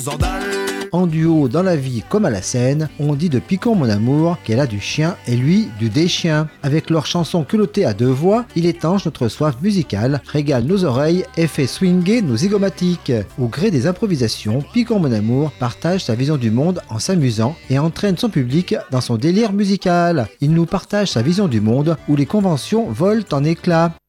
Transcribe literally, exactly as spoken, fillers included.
En duo dans la vie comme à la scène, on dit de Picon mon amour qu'elle a du chien et lui du déchien. Avec leur chanson culottée à deux voix, il étanche notre soif musicale, régale nos oreilles et fait swinger nos zygomatiques. Au gré des improvisations, Picon mon amour partage sa vision du monde en s'amusant et entraîne son public dans son délire musical. Il nous partage sa vision du monde où les conventions volent en éclats.